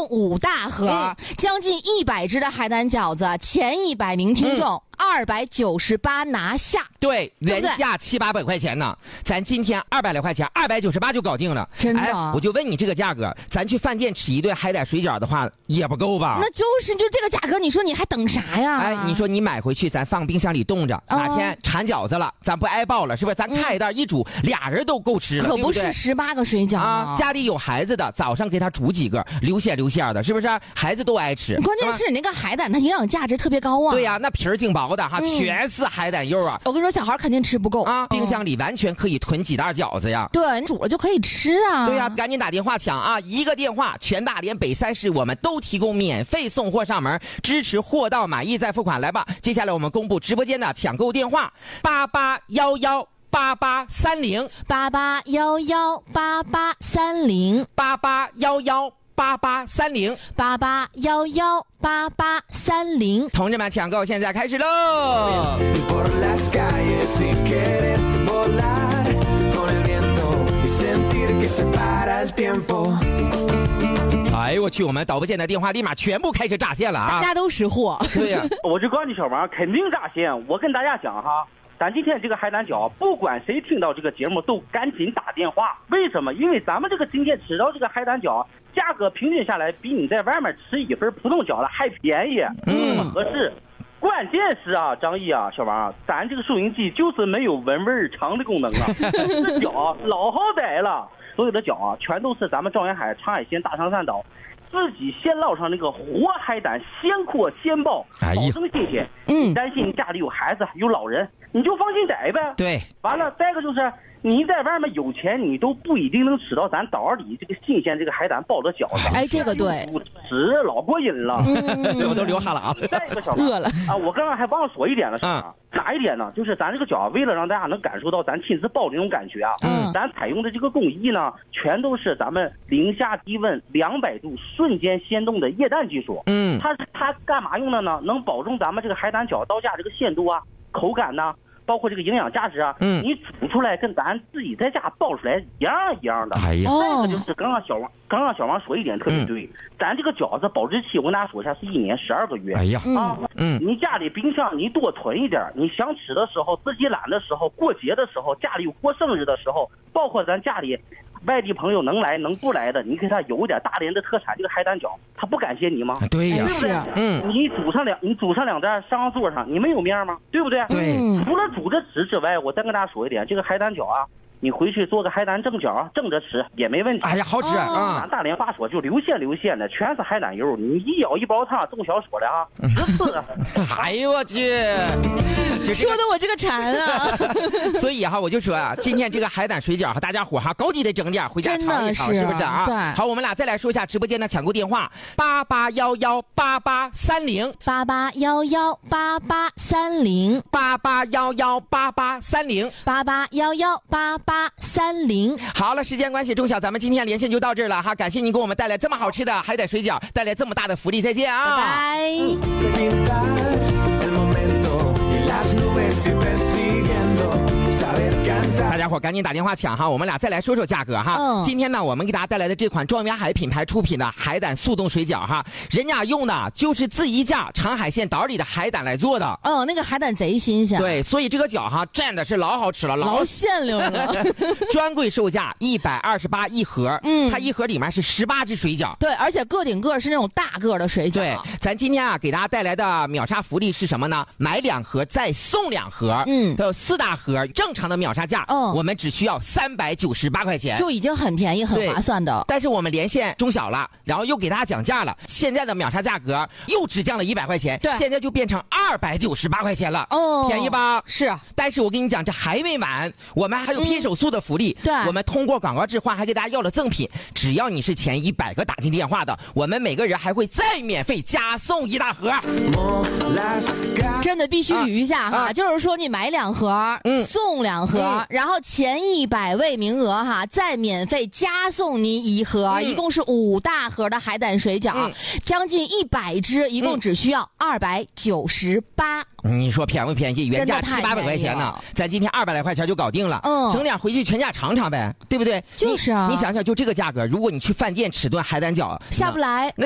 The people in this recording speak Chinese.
5大盒，将近100只的海胆饺子，前100名听众。298拿下， 对，原价700-800块钱呢，咱今天200来块钱，298就搞定了。 真的， 我就问你这个价格，咱去饭店吃一顿海胆水饺的话，也不够吧？ 那就这个价格，你说你还等啥呀？ 你说你买回去，咱放冰箱里冻着，哪天馋饺子了，咱不挨爆了，是不是？咱开一袋一煮，2人都够吃了， 可不是18个水饺啊！家里有孩子的，早上给他煮几个，流馅的，是不是？孩子都爱吃。 关键是你那个海胆，它营养价值特别高啊。 对呀，那皮儿净薄的哈，全是海胆肉啊！ 我跟你说，小孩肯定吃不够啊，冰箱里完全可以囤几袋饺子呀。 对，你煮了就可以吃啊。 对呀，赶紧打电话抢啊！一个电话，全大连北3市我们都提供免费送货上门，支持货到满意再付款。来吧，接下来我们公布直播间的抢购电话：88118830 88118830 88118830 88118830。 同志们，抢购现在开始喽！哎呦我去，我们导播间的电话立马全部开始炸线了啊！ 大家都识货。 对呀， 我就告诉你，小王肯定炸线。我跟大家讲哈，咱今天这个海胆饺，不管谁听到这个节目都赶紧打电话。为什么？因为咱们这个今天吃到这个海胆饺，价格平均下来比你在外面吃一份普通饺子还便宜，这么合适。关键是啊，张毅啊，小王，咱这个收音机就是没有闻味尝的功能啊。这饺老好歹了，所有的饺啊，全都是咱们赵元海长海县大长山岛自己先捞上那个活海胆，现扩现爆，保证新鲜。你担心你家里有孩子有老人，你就放心逮呗。 对， 完了，再一个就是你在外面有钱，你都不一定能吃到咱岛里这个新鲜这个海胆包的饺子。 哎，这个对， 吃老过瘾了。 我都流汗了啊！ 再一个小饿了啊，我刚刚还忘了说一点了，是吧？哪一点呢？就是咱这个饺，为了让大家能感受到咱亲自包这种感觉啊，咱采用的这个工艺呢，全都是咱们零下低温200度瞬间鲜冻的液氮技术。它干嘛用的呢？能保证咱们这个海胆饺到家这个鲜度啊、口感呐，包括这个营养价值啊，你煮出来跟咱自己在家包出来一样的。 哎呀， 再一个就是刚刚小王说一点特别对，咱这个饺子保质期我跟大家说一下是1年12个月。 哎呀， 你家里冰箱你多囤一点，你想吃的时候，自己懒的时候，过节的时候，家里有过生日的时候，包括咱家里外地朋友能来能不来的，你给他有一点大连的特产这个海胆饺，他不感谢你吗？ 对呀， 是啊， 你煮上2袋上桌上，你没有面吗？对不对？ 对， 除了煮着吃之外，我再跟大家说一点，这个海胆饺啊，你回去做个海胆蒸饺，蒸着吃也没问题。 哎呀，好吃啊！ 咱大连话说就流馅的，全是海胆油，你一舀一煲汤，这么小说的啊，直吃。 哎呦我去， 说的我这个馋啊！ 所以哈，我就说啊，今天这个海胆水饺和大家伙哈，高低得整点，回家尝一尝，是不是啊？ 对。 好，我们俩再来说一下直播间的抢购电话：88118830 88118830 88118830 88118830。 好了，时间关系，钟晓，咱们今天连线就到这儿了哈，感谢您给我们带来这么好吃的海胆水饺，带来这么大的福利，再见啊！ 拜拜。 大家伙赶紧打电话抢哈，我们俩再来说说价格哈。今天呢，我们给大家带来的这款庄园海品牌出品的海胆速冻水饺哈，人家用的就是自一家长海县岛里的海胆来做的。 那个海胆贼新鲜。 对，所以这个饺哈真的是老好吃了， 老鲜溜了。 专柜售价128一盒，它一盒里面是18只水饺。 对，而且个顶个是那种大个的水饺。 对，咱今天啊给大家带来的秒杀福利是什么呢？买2盒再送2盒，有4大盒，正常的秒杀价，我们只需要398块钱， 就已经很便宜很划算的。 但是我们连线中小了，然后又给大家讲价了，现在的秒杀价格又只降了100块钱，现在就变成298块钱了，便宜吧？ 是。 但是我跟你讲，这还没完，我们还有拼手速的福利。 对， 我们通过广告置换还给大家要了赠品，只要你是前100个打进电话的，我们每个人还会再免费加送1大盒。 真的必须捋一下哈，就是说你买2盒，送2盒，然后前100位名额哈，再免费加送你1盒，一共是5大盒的海胆水饺，将近100只，一共只需要298。 你说便不便宜？原价700-800块钱呢，咱今天200来块钱就搞定了，整点回去全家尝尝呗，对不对？ 就是啊， 你想想，就这个价格，如果你去饭店吃顿海胆饺， 下不来。